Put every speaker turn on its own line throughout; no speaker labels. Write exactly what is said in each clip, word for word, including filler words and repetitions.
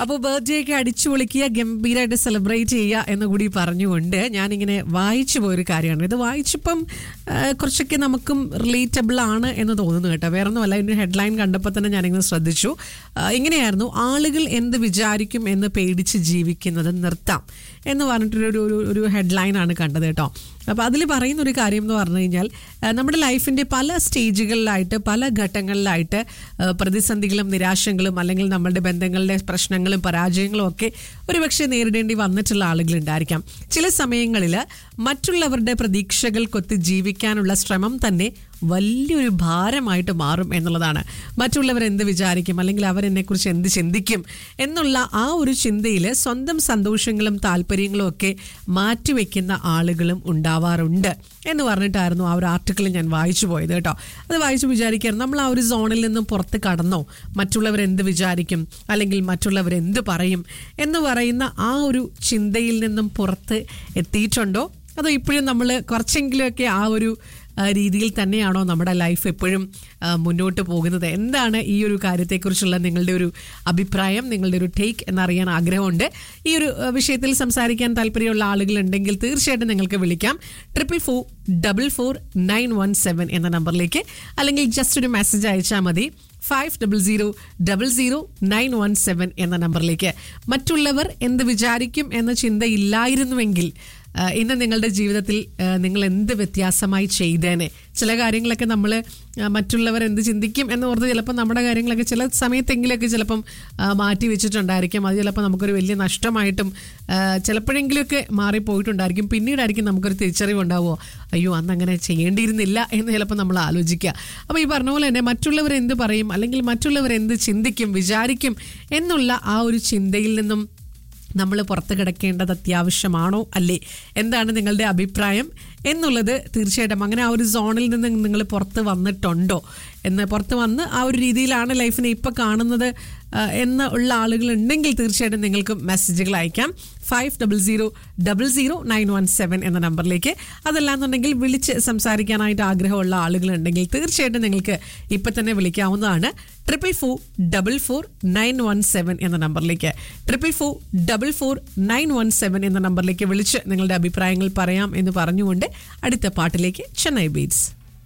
അപ്പോൾ ബർത്ത്ഡേ ഒക്കെ അടിച്ചു പൊളിക്കുക, ഗംഭീരമായിട്ട് സെലിബ്രേറ്റ് ചെയ്യുക എന്ന് കൂടി പറഞ്ഞുകൊണ്ട് ഞാനിങ്ങനെ വായിച്ചു പോയൊരു കാര്യമാണ്. ഇത് വായിച്ചപ്പം കുറച്ചൊക്കെ നമുക്കും റിലേറ്റബിൾ ആണ് എന്ന് തോന്നുന്നു കേട്ടോ. വേറെ ഒന്നുമല്ല, ഇതിൻ്റെ ഹെഡ്ലൈൻ കണ്ടപ്പോൾ തന്നെ ഞാനിങ്ങനെ ശ്രദ്ധിച്ചു. ഇങ്ങനെയായിരുന്നു: ആളുകൾ എന്ത് വിചാരിക്കും എന്ന് പേടിച്ച് ജീവിക്കുന്നത് നിർത്താം എന്ന് പറഞ്ഞിട്ടൊരു ഒരു ഒരു ഹെഡ്ലൈനാണ് കണ്ടത് കേട്ടോ. അപ്പോൾ അതിൽ പറയുന്ന ഒരു കാര്യം എന്ന് പറഞ്ഞു കഴിഞ്ഞാൽ, നമ്മുടെ ലൈഫിൻ്റെ പല സ്റ്റേജുകളിലായിട്ട് പല ഘട്ടങ്ങളിലായിട്ട് പ്രതിസന്ധികളും നിരാശകളും അല്ലെങ്കിൽ നമ്മളുടെ ബന്ധങ്ങളുടെ പ്രശ്നങ്ങളും പരാജയങ്ങളും ഒക്കെ ഒരുപക്ഷെ നേരിടേണ്ടി വന്നിട്ടുള്ള ആളുകളുണ്ടായിരിക്കാം. ചില സമയങ്ങളിൽ മറ്റുള്ളവരുടെ പ്രതീക്ഷകൾക്കൊത്ത് ജീവിക്കാനുള്ള ശ്രമം തന്നെ വലിയൊരു ഭാരമായിട്ട് മാറും എന്നുള്ളതാണ്. മറ്റുള്ളവർ എന്ത് വിചാരിക്കും അല്ലെങ്കിൽ അവരെന്നെക്കുറിച്ച് എന്ത് ചിന്തിക്കും എന്നുള്ള ആ ഒരു ചിന്തയിൽ സ്വന്തം സന്തോഷങ്ങളും താല്പര്യങ്ങളും ഒക്കെ മാറ്റിവെക്കുന്ന ആളുകളും ഉണ്ടാവാറുണ്ട് എന്ന് പറഞ്ഞിട്ടായിരുന്നു ആ ഒരു ആർട്ടിക്കിൾ ഞാൻ വായിച്ചു പോയത് കേട്ടോ. അത് വായിച്ചു വിചാരിക്കാറ്, നമ്മൾ ആ ഒരു സോണിൽ നിന്നും പുറത്ത് കടന്നോ? മറ്റുള്ളവർ എന്ത് വിചാരിക്കും അല്ലെങ്കിൽ മറ്റുള്ളവർ എന്ത് പറയും എന്ന് പറയുന്ന ആ ഒരു ചിന്തയിൽ നിന്നും പുറത്ത് എത്തിയിട്ടുണ്ടോ? അതോ ഇപ്പോഴും നമ്മൾ കുറച്ചെങ്കിലുമൊക്കെ ആ ഒരു രീതിയിൽ തന്നെയാണോ നമ്മുടെ ലൈഫ് എപ്പോഴും മുന്നോട്ട് പോകുന്നത്? എന്താണ് ഈ ഒരു കാര്യത്തെക്കുറിച്ചുള്ള നിങ്ങളുടെ ഒരു അഭിപ്രായം, നിങ്ങളുടെ ഒരു ടേക്ക് എന്നറിയാൻ ആഗ്രഹമുണ്ട്. ഈ ഒരു വിഷയത്തിൽ സംസാരിക്കാൻ താല്പര്യമുള്ള ആളുകളുണ്ടെങ്കിൽ തീർച്ചയായിട്ടും നിങ്ങൾക്ക് വിളിക്കാം triple four double four nine one seven എന്ന നമ്പറിലേക്ക്, അല്ലെങ്കിൽ ജസ്റ്റ് ഒരു മെസ്സേജ് അയച്ചാൽ മതി five double zero double zero nine one seven എന്ന നമ്പറിലേക്ക്. മറ്റുള്ളവർ എന്ത് വിചാരിക്കും എന്ന ചിന്തയില്ലായിരുന്നുവെങ്കിൽ ഇന്ന് നിങ്ങളുടെ ജീവിതത്തിൽ നിങ്ങൾ എന്ത് വ്യത്യാസമായി ചെയ്തേനെ? ചില കാര്യങ്ങളൊക്കെ നമ്മൾ മറ്റുള്ളവർ എന്ത് ചിന്തിക്കും എന്ന് ഓർത്ത് ചിലപ്പോൾ നമ്മുടെ കാര്യങ്ങളൊക്കെ ചില സമയത്തെങ്കിലൊക്കെ ചിലപ്പം മാറ്റി വെച്ചിട്ടുണ്ടായിരിക്കും. അത് ചിലപ്പോൾ നമുക്കൊരു വലിയ നഷ്ടമായിട്ടും ചിലപ്പോഴെങ്കിലുമൊക്കെ മാറിപ്പോയിട്ടുണ്ടായിരിക്കും. പിന്നീടായിരിക്കും നമുക്കൊരു തിരിച്ചറിവ് ഉണ്ടാവുമോ, അയ്യോ അന്ന് അങ്ങനെ ചെയ്യേണ്ടിയിരുന്നില്ല എന്ന് ചിലപ്പോൾ നമ്മൾ ആലോചിക്കുക. അപ്പോൾ ഈ പറഞ്ഞ പോലെ തന്നെ മറ്റുള്ളവർ എന്ത് പറയും അല്ലെങ്കിൽ മറ്റുള്ളവർ എന്ത് ചിന്തിക്കും വിചാരിക്കും എന്നുള്ള ആ ഒരു ചിന്തയിൽ നിന്നും നമ്മൾ പുറത്ത് കിടക്കേണ്ടത് അത്യാവശ്യമാണോ അല്ലേ? എന്താണ് നിങ്ങളുടെ അഭിപ്രായം എന്നുള്ളത് തീർച്ചയായിട്ടും അങ്ങനെ ആ ഒരു സോണിൽ നിന്ന് നിങ്ങൾ പുറത്ത് വന്നിട്ടുണ്ടോ എന്ന്, പുറത്ത് വന്ന് ആ ഒരു രീതിയിലാണ് ലൈഫിനെ ഇപ്പോൾ കാണുന്നത് എന്ന് ഉള്ള ആളുകളുണ്ടെങ്കിൽ തീർച്ചയായിട്ടും നിങ്ങൾക്ക് മെസ്സേജുകൾ അയക്കാം five double zero double zero nine one seven എന്ന നമ്പറിലേക്ക്. അതല്ലാന്നുണ്ടെങ്കിൽ വിളിച്ച് സംസാരിക്കാനായിട്ട് ആഗ്രഹമുള്ള ആളുകളുണ്ടെങ്കിൽ തീർച്ചയായിട്ടും നിങ്ങൾക്ക് ഇപ്പം തന്നെ വിളിക്കാവുന്നതാണ് triple four double four nine one seven എന്ന നമ്പറിലേക്ക്. Triple four double four nine one seven എന്ന നമ്പറിലേക്ക് വിളിച്ച് നിങ്ങളുടെ അഭിപ്രായങ്ങൾ പറയാം എന്ന് പറഞ്ഞുകൊണ്ട് അടുത്ത പാട്ടിലേക്ക് Chennai beats.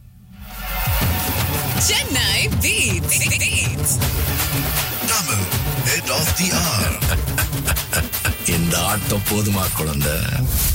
Chennai Beats. Beats.
Tamil Head of the Hour.
இந்த ஆட்டம் போதுமா குழந்தை?